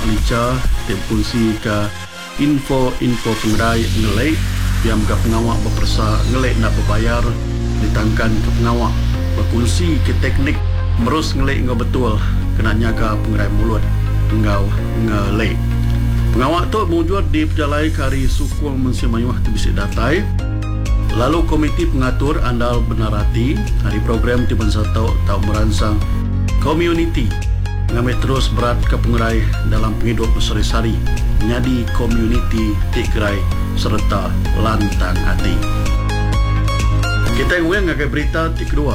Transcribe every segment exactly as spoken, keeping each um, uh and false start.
lica tempungsi ke info-info pengerai ngelek yang ke pengawak berpersa ngelek nak berbayar ditangkan ke pengawak berkongsi ke teknik merus ngelek ngau betul kena nyaga pengerai mulut ngau ngelek. Pengawak tu mewujud di pejalai kari sukuang Mensia Mayuah Tebisik Datai. Lalu komiti pengatur andal benarati hari program di Bangsa Tau Tau merangsang community mengambil terus berat ke pengerai dalam penghidup sehari-hari menjadi community tikrai serta lantang hati. Kita yang ngakai berita ti kedua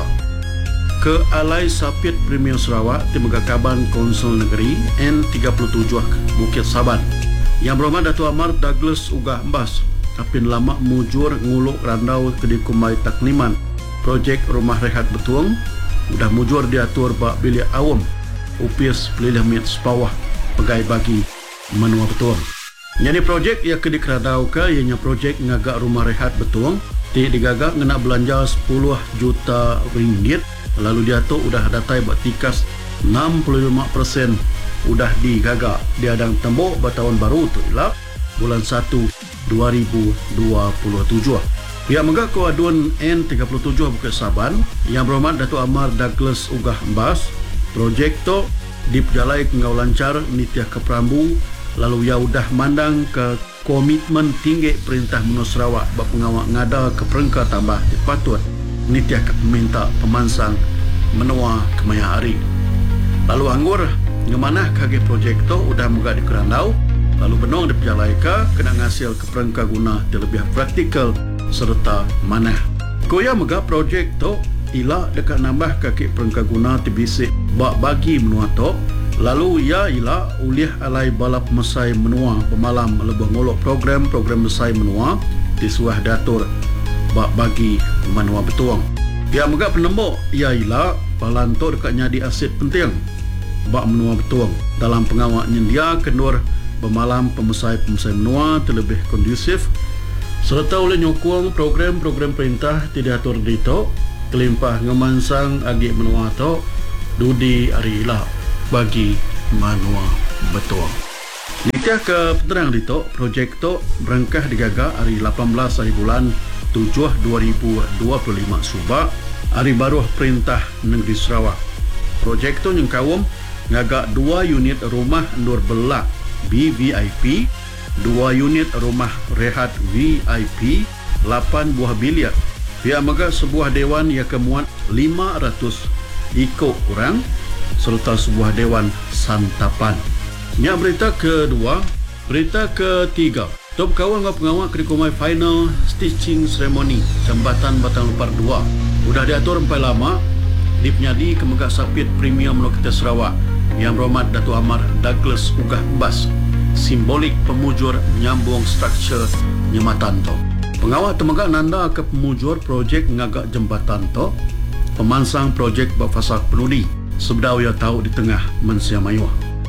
ke Alai Sapit Premier Sarawak di Megakaban Konsel Negeri N tiga puluh tujuh Bukit Saban yang berhormat Datuk Amar Douglas Ugah Mbas apin lama mujur nguluk randau ke di Kumai Takliman projek rumah rehat betuang udah mujur diatur bak bilik awam upis pelilih mit sepawah pegai bagi menua betuang. Jadi projek ia ke dikradau ke ianya projek ngagak rumah rehat betuang ti digagak ngena belanja sepuluh juta ringgit lalu diatur udah datai bak tikas enam puluh lima peratus udah digagak diadang tembok bertahun baru tu ilah bulan satu dua ribu dua puluh tujuh. Pihak Megak Kewaduan N tiga puluh tujuh Bukit Saban yang berhormat Datuk Amar Douglas Ugah Mbas projek tu diperjalai ngau lancar nitiah ke Perambu lalu ia udah mandang ke komitmen tinggi Perintah Menua Sarawak bak pengawak ngada ke perengka tambah dipatut nitiah ke peminta pemansang menua kemaya hari. Lalu anggur ngemanah kage projek tu udah Megak dikerandau lalu benong diperjalai ke kena ngasil ke perengka guna terlebih praktikal serta manah. Koya Megak projek tu ila dekat nambah kaki perengka guna tibisik bak bagi menua tu lalu ia ila uliah alai balap mesai menua pemalam lebih ngolok program-program mesai menua di suah datur bak bagi menua betuang. Pihak Megak penembok ia ila palanto dekat nyadi aset penting bak menua betuang dalam pengawak nyendia kendur pemalam pemesai-pemesai menua terlebih kondusif serta oleh nyokong program-program perintah tidak atur dito kelimpah ngemansang agi menua to dudi ari ila bagi menua betuang. Nitiah ke penerang dito projek to berangkah digagak hari lapan belas hari bulan tujuh dua ribu dua puluh lima subak hari baru Perintah Negeri Sarawak. Projek to nyengkawum ngagak dua unit rumah Nur Belak B V I P, dua unit rumah rehat V I P, lapan buah biliar. Pihak Megak sebuah dewan yang kemuat lima ratus ikut orang serta sebuah dewan santapan. Nya berita kedua, berita ketiga. Top kawan ngau pengawal kedikumai final stitching ceremony Jambatan Batang Lepar dua. Udah diatur sampai lama di penyadi ke Megak Sapit Premier Menua Kita Sarawak yang berhormat Datuk Amar Douglas Ugah Mbas simbolik pemujur nyambung struktur nyematan to. Pengawal temegak nanda ke pemujur projek ngagak jembatan to pemansang projek berfasak penudi sebedau ia tahu di tengah Mensia Mayuah.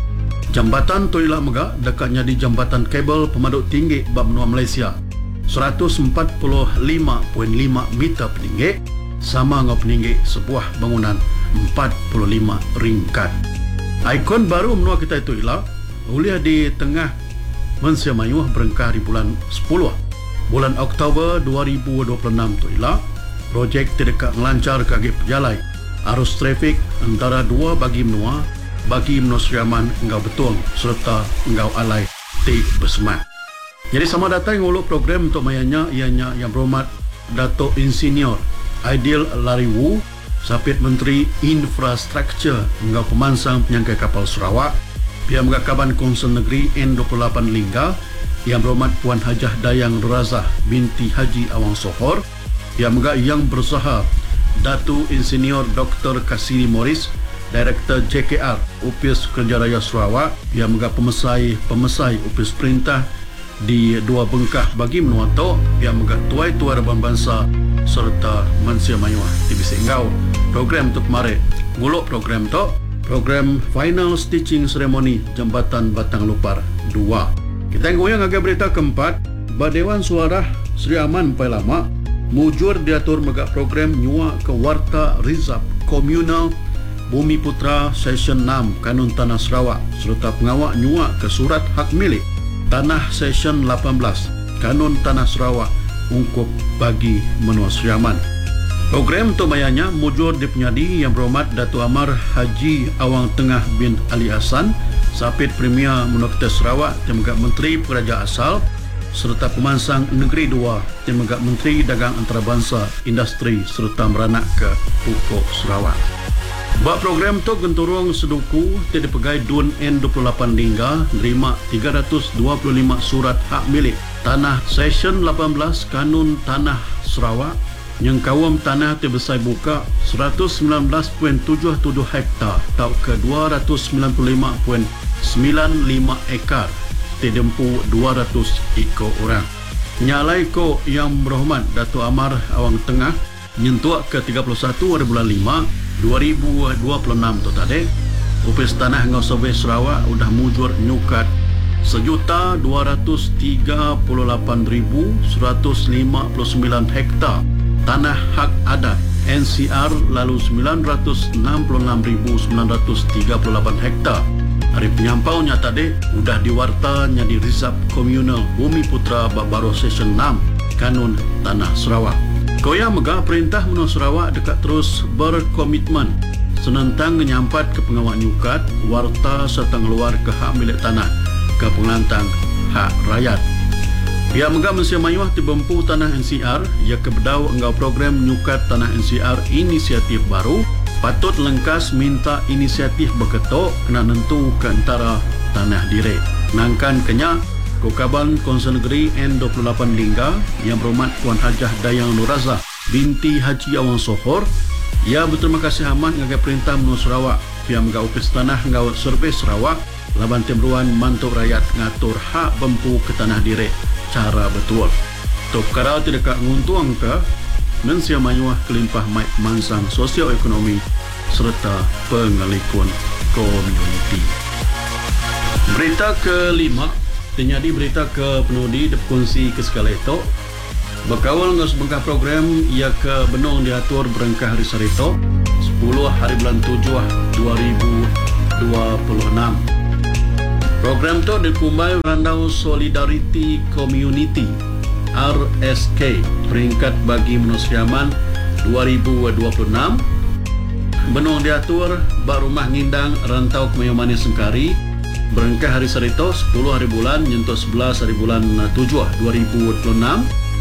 Jambatan to ilah megak dekatnya di jambatan kabel pemaduk tinggi bab menua Malaysia seratus empat puluh lima perpuluhan lima meter peninggi sama ngau peninggi sebuah bangunan empat puluh lima ringkat. Ikon baru menua kita itu ialah uliah di tengah Mensia Mayuah berengkah di bulan sepuluh bulan Oktober dua ribu dua puluh enam itu ialah projek terdekat melancar kaki pejalai arus trafik antara dua bagi menua bagi menua Seriaman engkau betuang serta engkau alai ti bersemat. Jadi sama datang nguluk program untuk mayanya ianya yang berhormat Datuk Insinyur Aidil Lariwu Sapit Menteri Infrastruktur engkau pemansang penyangkai kapal Sarawak. Pihak Megakaban Konsel Negeri N dua puluh lapan Lingga yang berhormat Puan Hajah Dayang Razah binti Haji Awang Sohor. Pihak Megak yang berusaha Datu Insinyur Doktor Kasiri Morris Direktur J K R Upis Kerja Raya Sarawak. Pihak Megak pemesai-pemesai Upis Perintah di dua bengkah bagi menua to. Pihak Megak tuai-tuai Rabang Bangsa serta Mensia Mayuah di Bisik Ngau. Program tu kemarin nguluk program tu program final stitching ceremony Jambatan Batang Lepar dua. Kita ngoyang agak berita keempat, Badewan Suara Seri Aman Pai Lama mujur diatur megak program nyua ke warta rizab komunal Bumi Putra Session enam Kanun Tanah Sarawak serta pengawak nyuak ke surat hak milik Tanah Session lapan belas Kanun Tanah Sarawak ungkup bagi menua Seriaman. Program tu mayanya mujur di penyadi Yang Berhormat Datuk Amar Haji Awang Tengah bin Ali Hassan, Sapit Premier Menua Kedah Sarawak, Temegak Menteri Pekerja Asal serta Pemansang Negeri dua, Temegak Menteri Dagang Antarabangsa, Industri serta Meranak ke Pokok Sarawak. Buat program tu genturung seduku tidak pegai Dun N dua puluh lapan lingga nerima tiga ratus dua puluh lima surat hak milik Tanah Session lapan belas Kanun Tanah Sarawak yang kawam tanah terbesar buka seratus sembilan belas perpuluhan tujuh tujuh hektar atau ke dua ratus sembilan puluh lima perpuluhan sembilan lima ekar terdempu dua ratus ekor orang. Nyalai ko Yang Berhormat Datuk Amar Awang Tengah nyentuak ke tiga puluh satu hari bulan lima dua ribu dua puluh enam tu tadi upis tanah ngau Survey Sarawak udah mujur nyukat sejuta dua ratus tiga puluh lapan ribu seratus lima puluh sembilan hektar tanah hak adat N C R, lalu sembilan ratus enam puluh enam ribu sembilan ratus tiga puluh lapan hektar. Hari penyampaunya tadi udah diwartanya di Rizab Komunal Bumi Putra Babaro Session enam Kanun Tanah Sarawak. Koya megah perintah menua Sarawak dekat terus berkomitmen senentang menyampat ke pengawak nyukat warta serta ngeluar ke hak milik tanah ke pengelantang hak rakyat. Pihak megah Malaysia Mayuah dibempu tanah N C R ia kebedau enggau program nyukat tanah N C R inisiatif baru patut lengkas minta inisiatif berketok kena nentu ke antara tanah direk. Nangkan kenyak Kokaban Konsen Negeri N dua puluh lapan Lingga Yang Berhormat Puan Hajah Dayang Nurazah binti Haji Awang Sohor ia berterima kasih amat dengan perintah menua Sarawak pihak megah upis tanah ngau Survey Sarawak laban temruan mantuk rakyat ngatur hak bempu ke tanah direk cara betul. Tok perkara tidak kak nguntuang ke Malaysia Mayuah kelimpah maik mansang sosioekonomi serta pengelikun komuniti. Berita kelima terjadi berita ke penudi dipkongsi ke sekali itu berkawal dengan sebengkah program ia ke benong diatur berengkah hari sarito sepuluh hari bulan tujuh dua ribu dua puluh enam. Program itu dikumbai Randau Solidarity Community R S K peringkat bagi menua Seriaman dua ribu dua puluh enam. Benong diatur bar rumah ngindang rantau Kemayumani Sengkari berengkah hari sarito sepuluh hari bulan nyentuh sebelas hari bulan tujuh dua ribu dua puluh enam.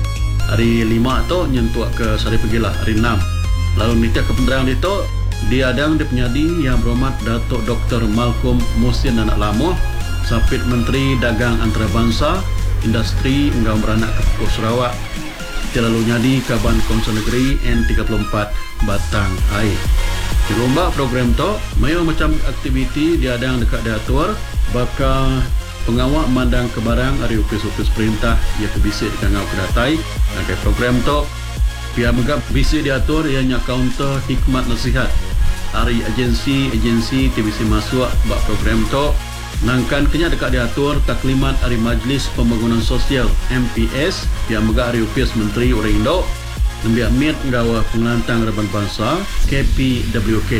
Hari lima tu nyentuh ke sari pergilah hari enam. Lalu nitiak kependerang itu diadang di penyadi Yang Berhormat Datuk Doktor Malcolm Musin Anak Lamoh, Sapit Menteri Dagang Antarabangsa, Industri Enggau Meranak ke Pokok Sarawak, terlalu nyadi Kaban Konsen Negeri N tiga puluh empat Batang Air. Di lomba program tu, mayo macam aktiviti diadang dekat diatur, bakal pengawak mandang ke barang hari upis-upis perintah ia kebisik di kangau kedatai. Nakai program tu, pihak megap bisi diatur ianya kaunter hikmat nasihat. Hari agensi-agensi T B C masuk bak program tu. Nangkan kenya dekat diatur taklimat hari Majlis Pembangunan Sosial M P S yang megah hari upis Menteri Orang Indo Nembiak Mit Gawa Pengelantang Raban Bangsa K P W K.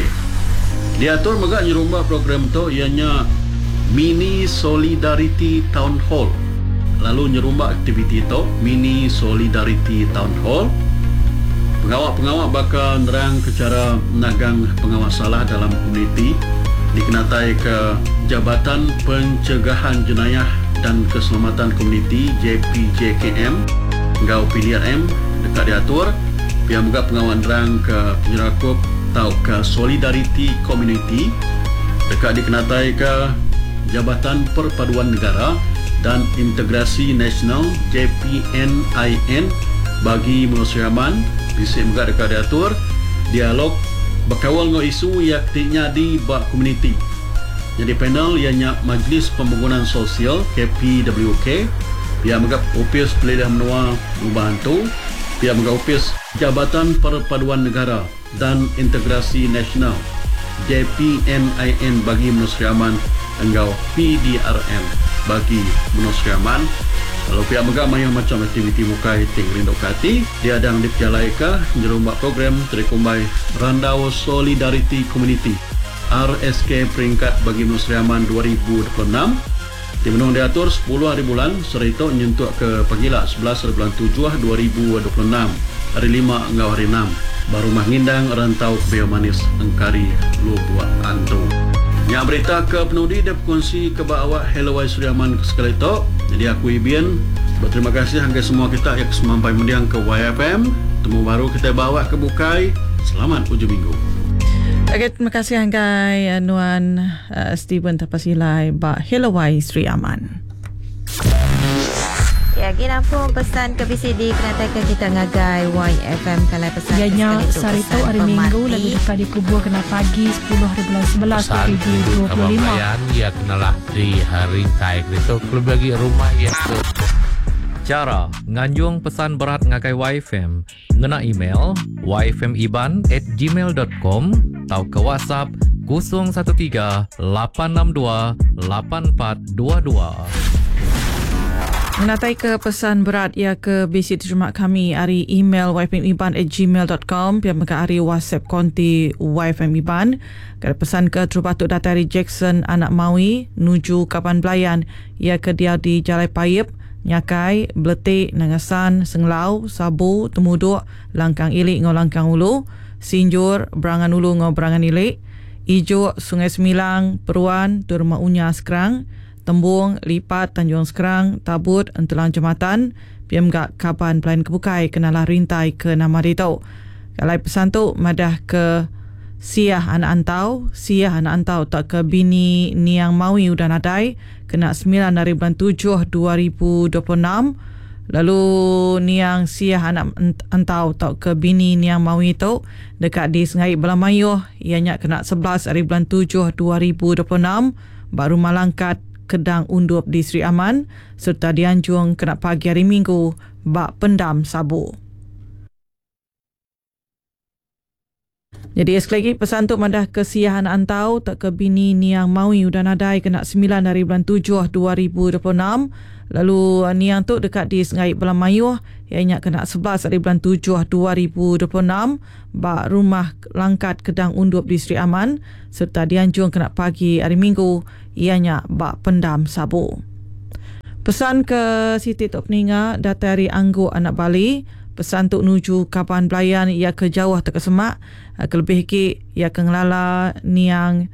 Diatur megah nyerumba program tu ianya Mini Solidarity Town Hall. Lalu nyerumba aktiviti tu Mini Solidarity Town Hall. Pengawak-pengawak bakal nerang ke cara menagang pengawak salah dalam komuniti dikenatai ke Jabatan Pencegahan Jenayah dan Keselamatan Komuniti J P J K M Gau P D R M dekat diatur pihak megah pengawan nerang ke penyerakup atau ke Solidarity Community dekat dikenatai ke Jabatan Perpaduan Negara dan Integrasi Nasional J P N I N bagi menua Seriaman bisik megah dekat diatur dialog berkawal dengan isu yang ketiknya di bak komuniti. Jadi panel ianya Majlis Pembangunan Sosial K P W K, pihak megah upis Peledah Menua membantu, pihak megah upis Jabatan Perpaduan Negara dan Integrasi Nasional J P N I N bagi menua Seriaman engau P D R M bagi menua Seriaman. Kalau pihak megah mayang macam aktiviti muka hiting rindok kati, dia adang diperjalai ke nyerumbak program terikumbai Randau Solidarity Community R S K peringkat bagi Sri Aman dua ribu dua puluh enam. Tim menung diatur sepuluh hari bulan serta nyentuh ke pagila sebelas hari bulan tujuh dua ribu dua puluh enam. Hari lima hingga hari enam. Baru mangindang rantau Beo Manis Engkari Lubua Antu. Nya berita ke penudi dia berkongsi ke bawa Hello Wai Sri Aman sekali itu. Jadi aku Ibian berterima kasih hangga semua kita yang semampai mendiang ke Y F M. Temu baru kita bawa ke Bukai. Selamat hujung minggu. Okay, terima kasih hanggai Nuan uh, Steven Tapasilai ba Hello Wai Sri Aman. Ya, kita pun pesan ke B C D kenatakan kita ngagai Y F M kalau pesan Ianya Sarito hari Minggu lalu dekat dikubur kena pagi sepuluh hari bulan sebelas dua ribu dua puluh lima. Pesan ya kenalah di hari taik itu klub bagi rumah ya. Cara nganjung pesan berat ngagai Y F M ngena email y f m iban at gmail dot com atau ke WhatsApp kosong satu tiga lapan enam dua lapan empat dua dua. Menatai ke pesan berat ia ke bisi terjemah kami hari email y f m iban at gmail dot com pihak mereka hari WhatsApp konti Y F M Iban. Kada pesan ke Terubatuk Datari Jackson anak Maui nuju Kapan Belayan ia ke dia di Jalai Payip Nyakai, Beletik, Nangasan, Senglau, Sabu, Temuduk, Langkang Ilik ngau Langkang Ulu, Sinjur, Berangan Ulu ngau Berangan Ilik, Ijuk, Sungai Semilang, Peruan, Turma Unya Sekerang, Tembung, Lipat, Tanjung Sekerang, Tabut, Entulang Jematan, P M G Kapan Pelayan Kebukai, kenalah rintai ke nama Ditau. Kalai pesan tu, madah ke Siah anak antau, Siah anak antau tak ke bini Niang Maui udah nadai, kena sembilan dari bulan tujuh dua ribu dua puluh enam. Lalu Niang Siah anak antau tak ke bini Niang Maui itu dekat di Sengai Belamayuh, ianya kena sebelas dari bulan tujuh dua ribu dua puluh enam. Baru malangkat Kedang Undup di Sri Aman serta dianjung kena pagi hari Minggu bak pendam sabu. Jadi sekali lagi pesan tu madah kesiahan antau tak ke bini Niang Maui udah nadai kena sembilan dari bulan tujuh dua ribu dua puluh enam. Lalu Niang tu dekat di Sengai Belamayuh ianya kena sebelas dari bulan tujuh dua ribu dua puluh enam. Bak rumah langkat Kedang Undup di Sri Aman serta dianjung kena pagi hari Minggu ianya bak pendam sabu. Pesan ke Siti Tok Peninga datari Anggo anak Bali. Pesan untuk nuju Kapan Belayan ia ke jauh tak kesemak, kelebih ki ia ke ngelala Niang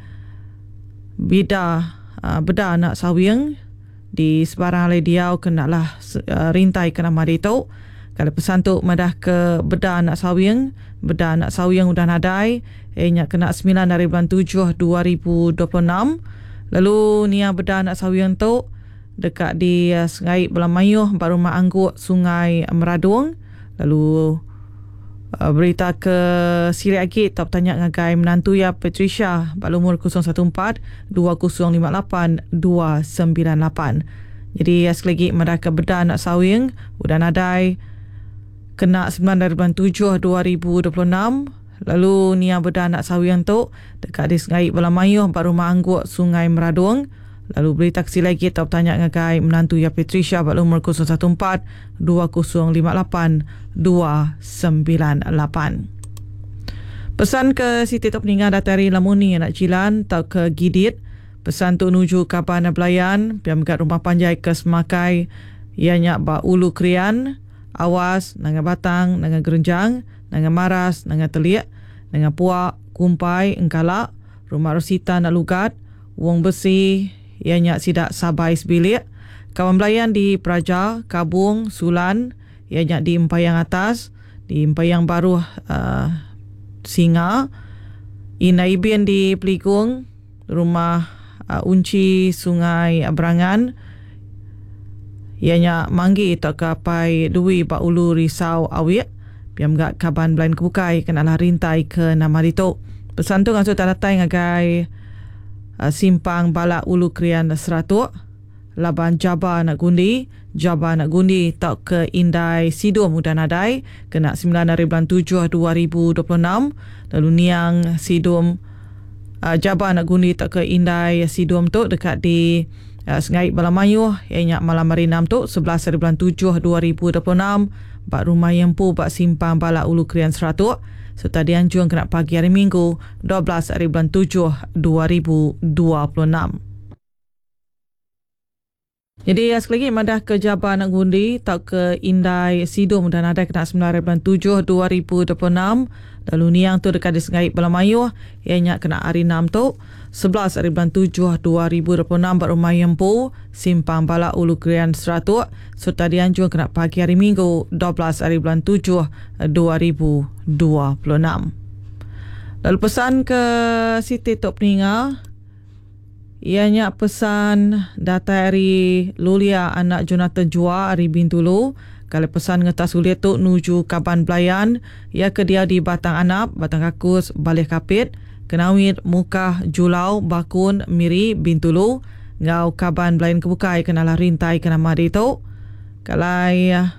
bida beda anak sawiang di sebarang alai diau kenalah rintai kena mari tu. Kalau pesan tu madah ke beda anak sawiang, beda anak sawiang udah nadai, ianya kena sembilan dari bulan tujuh dua ribu dua puluh enam. Lalu Niang beda anak sawiang tu dekat di Sungai Belamayuh baru maanggut Sungai Meradung. Lalu uh, berita ke Siri Agit tak tanya ngagai menantu ya Patricia bak umur kosong satu empat dua kosong lima lapan dua sembilan lapan. Jadi sekali lagi mereka beda anak sawing udah nadai kena sembilan dari bulan tujuh dua ribu dua puluh enam. Lalu Nia beda anak sawing tu dekat di Sungai Belamayuh baru maanggut Sungai Meradung. Lalu berita kesi lagi tak tanya ngagai menantu ya Patricia bak umur kosong satu empat dua kosong lima lapan dua sembilan lapan. Pesan ke Siti Tok Peninga datari Lamuni anak Jilan tak ke Gidit. Pesan tu nuju Kapan Belayan pihak mekat rumah panjai ke Semakai ianya bak Ulu Krian, Awas, Nanga Batang, Nanga Gerenjang, Nanga Maras, Nanga Telik, Nanga Puak, Kumpai, Engkalak, Rumah Rosita nak Lugat, Wong Besi ianya sidak Sabai Sebilik, Kawan Belayan di Praja, Kabung, Sulan, ianya di Empayang Atas, di Empayang Baru uh, Singa, Ina Ibin di Peligung, Rumah uh, Unci Sungai Berangan, ianya Manggi tak kapai Dui Pak Ulu Risau Awik, piam gak Kaban Belayan Kebukai kenalah rintai ke nama Rito. Pesan tu ngansut tadatai ngagai Simpang Balak Ulu Krian Seratuk, Laban Jaba nak gundi, Jaba nak gundi tak ke Indai Sidum udah nadai, kena sembilan dari bulan tujuh dua ribu dua puluh enam. Lalu Niang Sidum uh, Jaba nak gundi tak ke Indai Sidum tu dekat di uh, Sungai Belamayuh, ianya malam hari enam tu sebelas dari bulan tujuh dua ribu dua puluh enam. Bak rumah Yempu bak Simpang Balak Ulu Krian Seratuk. serta dianjurkan kena pagi hari Minggu dua belas hari bulan tujuh dua ribu dua puluh enam. Jadi sekali lagi madah ke Jabal nak gundi tau ke Indai Sidum dan ada kena sembilan hari bulan tujuh dua ribu dua puluh enam. Lalu niang tu dekat di Sengait Balamayuh ianya kena hari enam tu sebelas hari bulan tujuh dua ribu dua puluh enam berumah Yempu Simpang Balak Ulu Krian Seratuk serta dianjur kena pagi hari Minggu dua belas hari bulan tujuh dua ribu dua puluh enam. Lalu pesan ke Siti Tok Peninga ianya pesan data hari Lulia anak Jonathan Jua hari Bintulu. Kalau pesan ngetas ulit tu nuju Kaban Belayan ia ke dia di Batang Anap, Batang Kakus, Balih Kapit, Kenawit, Mukah, Julau, Bakun, Miri, Bintulu, ngau Kaban Belayan Kebukai kenalah rintai kena mari tu. Kalau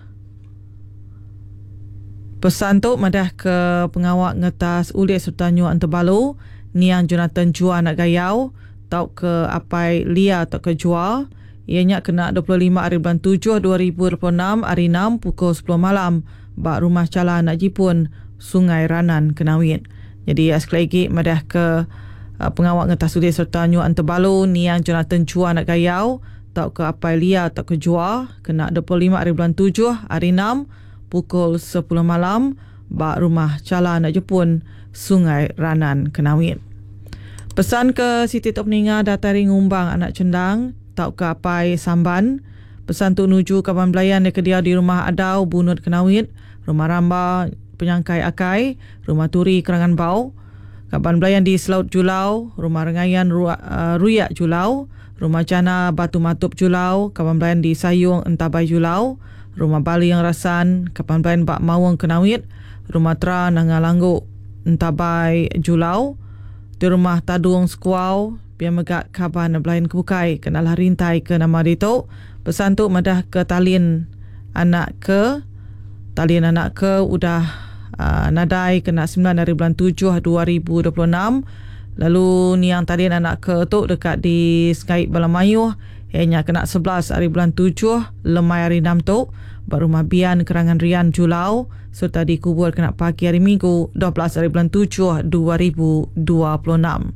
pesan tu madah ke pengawak ngetas ulit serta nyuak Antebalu, niang Jonathan Jua nak gayau tau ke apai lia tau ke jua ianya kena dua puluh lima hari bulan tujuh dua ribu dua puluh enam hari enam pukul sepuluh malam bak rumah cala nak jipun Sungai Ranan Kenawit. Jadi sekali lagi madah ke uh, pengawak ngetas ulit serta nyuak Antebalu niang Jonathan Jua nak gayau tau ke apai lia tau ke jua kena dua puluh lima hari bulan tujuh hari enam pukul sepuluh malam bak rumah cala nak jipun Sungai Ranan Kenawit. Pesan ke Siti Tok Peninga datari ngumbang anak cendang tau ke apai Samban. Pesan tu nuju Kaban Belayan dia kedia di rumah Adau Bunut Kenawit, rumah Ramba Penyangkai Akai, rumah Turi Kerangan Bau, Kaban Belayan di Selaut Julau, rumah Rengayan Ru- uh, Ruyak Julau, rumah Jana Batu Matup Julau, Kaban Belayan di Sayung Entabai Julau, rumah Bali Yang Rasan, Kaban Belayan Bak Mawang Kenawit, rumah Tra Nangalangguk Entabai Julau, di rumah Tadung Sekuau biar megak Kaban Belayan Kebukai kenalah rintai ke nama dito. Pesan tu madah ke talin anak ke talin anak ke udah uh, nadai kena sembilan dari bulan tujuh dua ribu dua puluh enam. Lalu niang talin anak ke tu dekat di Sengait Balamayuh ianya kena sebelas hari bulan tujuh lemai hari enam tu berumah Bian Kerangan Rian Julau serta dikubur kena pagi hari Minggu dua belas hari bulan tujuh dua ribu dua puluh enam.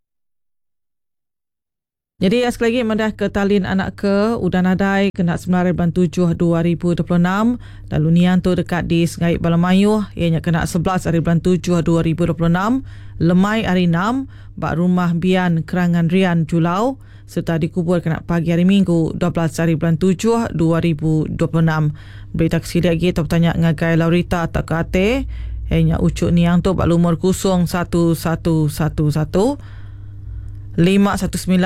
Jadi sekali lagi madah ke talin anak ke udah nadai kena sembilan hari bulan tujuh dua ribu dua puluh enam. Lalu nian tu dekat di Sengait Balamayuh ianya kena sebelas hari bulan tujuh dua ribu dua puluh enam lemai hari enam bak rumah Bian Kerangan Rian Julau serta dikubur kena pagi hari Minggu dua belas hari bulan tujuh dua ribu dua puluh enam. Berita kesini lagi tu bertanya ngagai Laurita tak ke ate ianya ucuk niang tu bak lumur kosong satu satu satu satu lima satu sembilan